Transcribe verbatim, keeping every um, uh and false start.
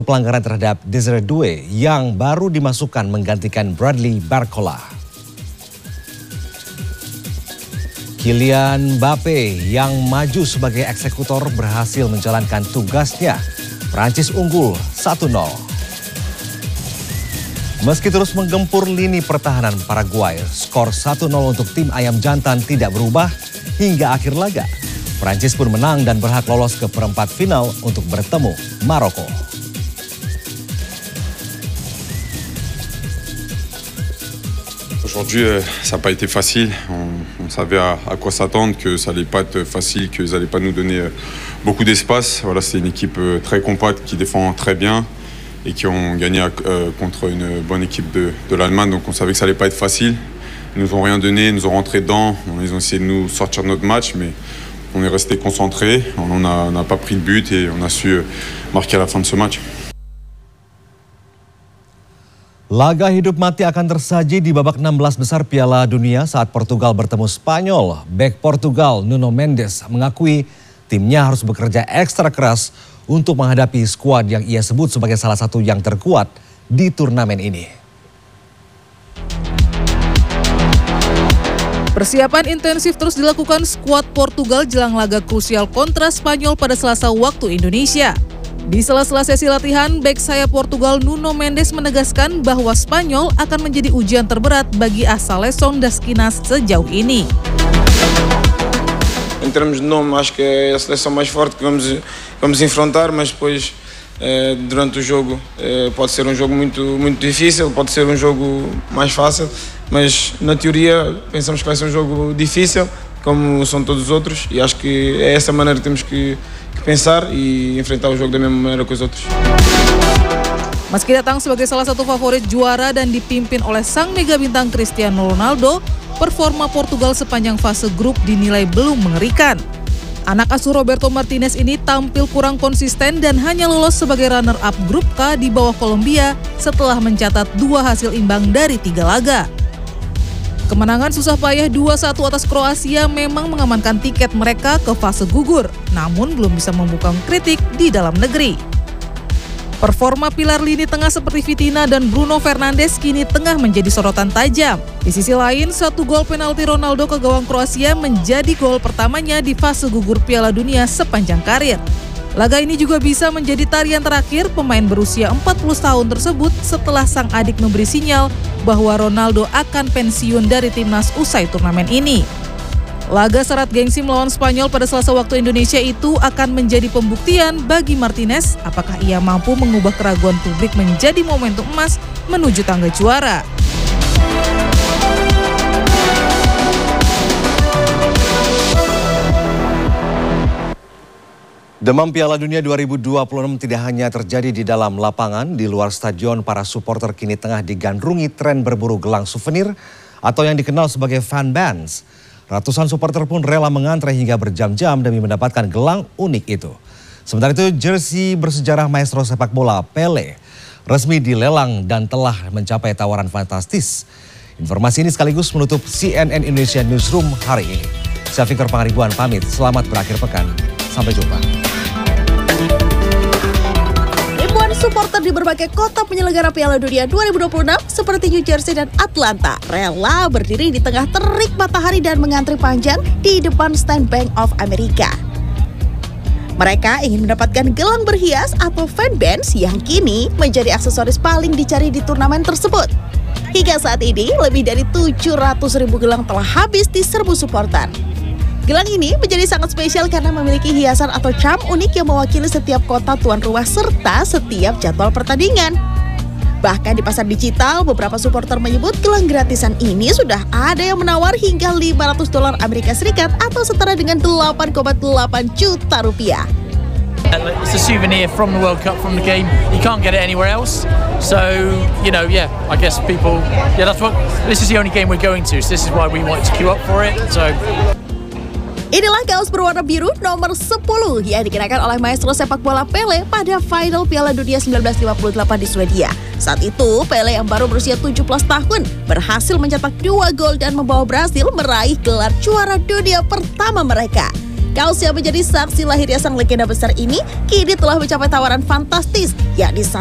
pelanggaran terhadap Desiree Doué yang baru dimasukkan menggantikan Bradley Barcola. Kylian Mbappe yang maju sebagai eksekutor berhasil menjalankan tugasnya. Prancis unggul satu nol. Meski terus menggempur lini pertahanan Paraguay, skor satu nol untuk tim Ayam Jantan tidak berubah hingga akhir laga. Prancis pun menang dan berhak lolos ke perempat final untuk bertemu Maroko. Aujourd'hui, ça n'a pas été facile. On, on savait à, à quoi s'attendre, que ça n'allait pas être facile, qu'ils n'allaient pas nous donner beaucoup d'espace. Voilà, c'est une équipe très compacte qui défend très bien et qui ont gagné euh, contre une bonne équipe de, de l'Allemagne. Donc on savait que ça n'allait pas être facile. Ils nous ont rien donné, ils nous ont rentré dedans. Ils ont essayé de nous sortir de notre match, mais on est resté concentré. On n'a pas pris de but et on a su marquer à la fin de ce match. Laga hidup mati akan tersaji di babak enam belas besar Piala Dunia saat Portugal bertemu Spanyol. Bek Portugal Nuno Mendes mengakui timnya harus bekerja ekstra keras untuk menghadapi skuad yang ia sebut sebagai salah satu yang terkuat di turnamen ini. Persiapan intensif terus dilakukan skuad Portugal jelang laga krusial kontra Spanyol pada Selasa waktu Indonesia. Di sela-sela sesi latihan, bek sayap Portugal Nuno Mendes menegaskan bahwa Spanyol akan menjadi ujian terberat bagi a Seleção das Quinas sejauh ini. Em termos de nome, acho que é a seleção mais forte que vamos, vamos enfrentar, mas depois eh, durante o jogo eh, pode ser um jogo muito, muito difícil, pode ser um jogo mais fácil, mas na teoria pensamos que vai ser um jogo difícil, como são todos os outros, e acho que é essa maneira que temos que que pensar e enfrentar o jogo da mesma maneira que os outros. Meski datang sebagai salah satu favorit juara dan dipimpin oleh sang mega bintang Cristiano Ronaldo, performa Portugal sepanjang fase grup dinilai belum mengerikan. Anak asuh Roberto Martinez ini tampil kurang konsisten dan hanya lolos sebagai runner-up grup K di bawah Kolombia setelah mencatat dua hasil imbang dari tiga laga. Kemenangan susah payah dua satu atas Kroasia memang mengamankan tiket mereka ke fase gugur, namun belum bisa membuka kritik di dalam negeri. Performa pilar lini tengah seperti Vitina dan Bruno Fernandes kini tengah menjadi sorotan tajam. Di sisi lain, satu gol penalti Ronaldo ke gawang Kroasia menjadi gol pertamanya di fase gugur Piala Dunia sepanjang karir. Laga ini juga bisa menjadi tarian terakhir pemain berusia empat puluh tahun tersebut setelah sang adik memberi sinyal bahwa Ronaldo akan pensiun dari timnas usai turnamen ini. Laga syarat gengsi melawan Spanyol pada Selasa waktu Indonesia itu akan menjadi pembuktian bagi Martinez apakah ia mampu mengubah keraguan publik menjadi momentum emas menuju tangga juara. Demam Piala Dunia dua ribu dua puluh enam tidak hanya terjadi di dalam lapangan, di luar stadion para supporter kini tengah digandrungi tren berburu gelang souvenir atau yang dikenal sebagai fan bands. Ratusan supporter pun rela mengantre hingga berjam-jam demi mendapatkan gelang unik itu. Sementara itu, jersey bersejarah maestro sepak bola Pele resmi dilelang dan telah mencapai tawaran fantastis. Informasi ini sekaligus menutup C N N Indonesia Newsroom hari ini. Saya Fikar Pangaribuan pamit, selamat berakhir pekan. Sampai jumpa. Ribuan supporter di berbagai kota penyelenggara Piala Dunia dua ribu dua puluh enam seperti New Jersey dan Atlanta rela berdiri di tengah terik matahari dan mengantri panjang di depan stand Bank of America. Mereka ingin mendapatkan gelang berhias atau fan bands yang kini menjadi aksesoris paling dicari di turnamen tersebut. Hingga saat ini, lebih dari tujuh ratus ribu gelang telah habis diserbu supporter. Gelang ini menjadi sangat spesial karena memiliki hiasan atau charm unik yang mewakili setiap kota tuan rumah serta setiap jadwal pertandingan. Bahkan di pasar digital, beberapa supporter menyebut gelang gratisan ini sudah ada yang menawar hingga lima ratus dolar Amerika Serikat atau setara dengan delapan koma delapan juta rupiah. It's a souvenir from the World Cup, from the game. You can't get it anywhere else. So, you know, yeah, I guess people, yeah, that's what, this is the only game we're going to. So this is why we wanted to queue up for it. So. Inilah kaos berwarna biru nomor sepuluh yang dikenakan oleh maestro sepak bola Pele pada final Piala Dunia seribu sembilan ratus lima puluh delapan di Swedia. Saat itu, Pele yang baru berusia tujuh belas tahun berhasil mencetak dua gol dan membawa Brasil meraih gelar juara dunia pertama mereka. Kaos yang menjadi saksi lahirnya sang legenda besar ini kini telah mencapai tawaran fantastis, yakni